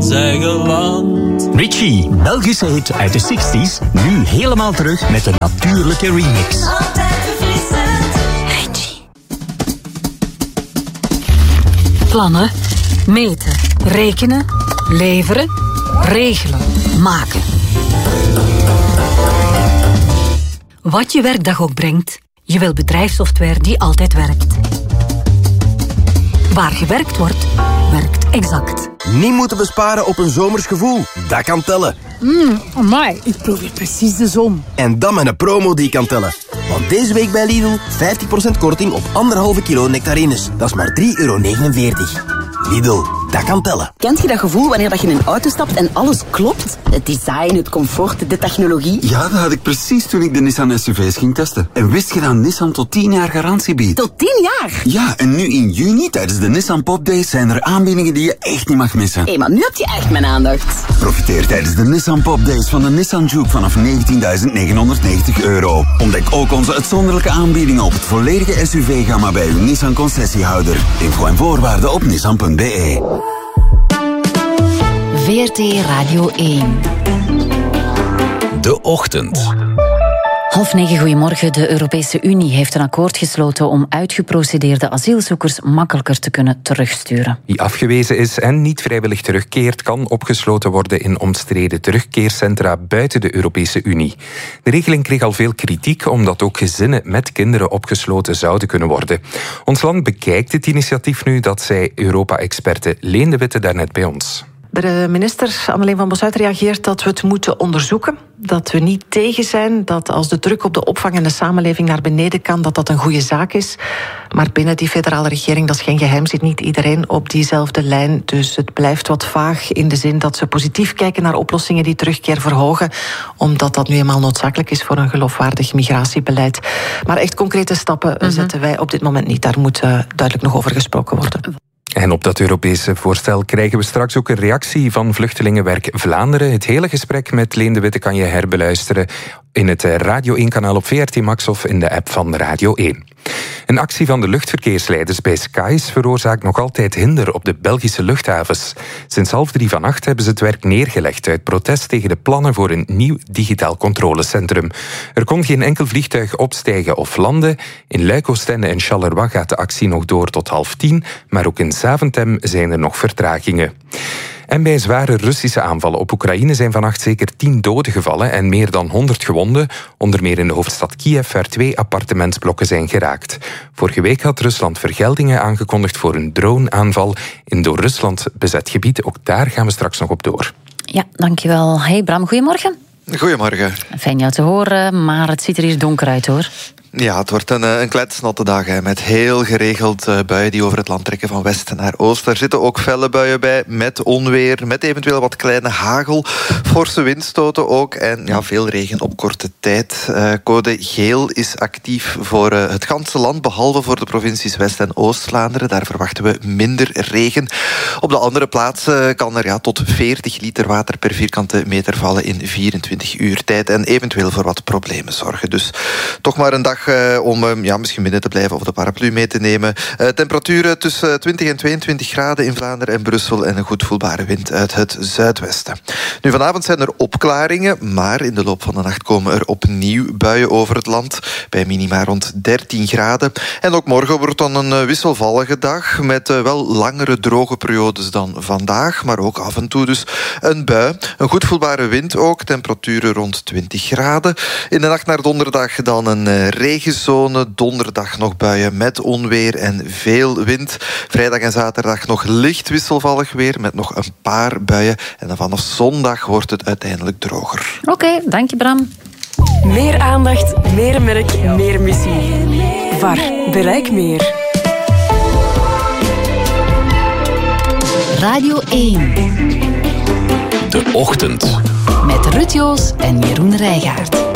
ons eigen land. Richie, Belgische hit uit de 60s, nu helemaal terug met een natuurlijke remix. Altijd verfrissend. Richie. Plannen, meten, rekenen, leveren, regelen, maken. Wat je werkdag ook brengt, je wil bedrijfssoftware die altijd werkt. Waar gewerkt wordt, werkt Exact. Niet moeten besparen op een zomers gevoel. Dat kan tellen. Amai, ik proef hier precies de zon. En dan met een promo die kan tellen. Want deze week bij Lidl 50% korting op 1,5 kilo nectarines. Dat is maar €3,49. Lidl, dat kan tellen. Kent je dat gevoel wanneer je in een auto stapt en alles klopt? Het design, het comfort, de technologie. Ja, dat had ik precies toen ik de Nissan SUV's ging testen. En wist je dat Nissan tot 10 jaar garantie biedt? Tot 10 jaar? Ja, en nu in juni tijdens de Nissan Pop Days zijn er aanbiedingen die je echt niet mag missen. Hé, maar nu heb je echt mijn aandacht. Profiteer tijdens de Nissan Pop Days van de Nissan Juke vanaf €19.990. Ontdek ook onze uitzonderlijke aanbiedingen op het volledige SUV-gamma bij uw Nissan concessiehouder. Info en voorwaarden op nissan.be. VRT Radio 1. De Ochtend. 8:30, goedemorgen. De Europese Unie heeft een akkoord gesloten om uitgeprocedeerde asielzoekers makkelijker te kunnen terugsturen. Wie afgewezen is en niet vrijwillig terugkeert, kan opgesloten worden in omstreden terugkeercentra buiten de Europese Unie. De regeling kreeg al veel kritiek, omdat ook gezinnen met kinderen opgesloten zouden kunnen worden. Ons land bekijkt het initiatief nu, dat zei Europa-experte Leen de Witte daarnet bij ons. De minister Anneleen van Bossuit reageert dat we het moeten onderzoeken. Dat we niet tegen zijn, dat als de druk op de opvang en de samenleving naar beneden kan, dat dat een goede zaak is. Maar binnen die federale regering, dat is geen geheim, zit niet iedereen op diezelfde lijn. Dus het blijft wat vaag in de zin dat ze positief kijken naar oplossingen die terugkeer verhogen, omdat dat nu eenmaal noodzakelijk is voor een geloofwaardig migratiebeleid. Maar echt concrete stappen zetten wij op dit moment niet. Daar moet duidelijk nog over gesproken worden. En op dat Europese voorstel krijgen we straks ook een reactie van Vluchtelingenwerk Vlaanderen. Het hele gesprek met Leen de Witte kan je herbeluisteren in het Radio 1-kanaal op VRT Max of in de app van Radio 1. Een actie van de luchtverkeersleiders bij Skies veroorzaakt nog altijd hinder op de Belgische luchthavens. Sinds 2:30 vannacht hebben ze het werk neergelegd uit protest tegen de plannen voor een nieuw digitaal controlecentrum. Er kon geen enkel vliegtuig opstijgen of landen. In Luik, Oostende en Charleroi gaat de actie nog door tot 9:30, maar ook in Zaventem zijn er nog vertragingen. En bij zware Russische aanvallen op Oekraïne zijn vannacht zeker 10 doden gevallen en meer dan 100 gewonden, onder meer in de hoofdstad Kiev, waar 2 appartementsblokken zijn geraakt. Vorige week had Rusland vergeldingen aangekondigd voor een droneaanval in door Rusland bezet gebied. Ook daar gaan we straks nog op door. Ja, dankjewel. Hey Bram, goedemorgen. Goedemorgen. Fijn jou te horen, maar het ziet er hier donker uit, hoor. Ja, het wordt een kletsnatte dag, hè, met heel geregeld buien die over het land trekken van west naar oost. Er zitten ook felle buien bij, met onweer, met eventueel wat kleine hagel, forse windstoten ook en ja, veel regen op korte tijd. Code geel is actief voor het ganse land, behalve voor de provincies West- en Oost-Vlaanderen. Daar verwachten we minder regen. Op de andere plaatsen kan er tot 40 liter water per vierkante meter vallen in 24 uur tijd en eventueel voor wat problemen zorgen. Dus toch maar een dag om misschien binnen te blijven of de paraplu mee te nemen. Temperaturen tussen 20 en 22 graden in Vlaanderen en Brussel en een goed voelbare wind uit het zuidwesten. Nu, vanavond zijn er opklaringen, maar in de loop van de nacht komen er opnieuw buien over het land, bij minima rond 13 graden. En ook morgen wordt dan een wisselvallige dag, met wel langere droge periodes dan vandaag, maar ook af en toe dus een bui. Een goed voelbare wind ook, temperaturen rond 20 graden. In de nacht naar donderdag dan een regenzone, donderdag nog buien met onweer en veel wind. Vrijdag en zaterdag nog licht wisselvallig weer met nog een paar buien. En dan vanaf zondag wordt het uiteindelijk droger. Oké, dank je Bram. Meer aandacht, meer merk, meer missie. VAR, bereik meer. Radio 1. De Ochtend. Met Ruud Joos en Jeroen Rijgaard.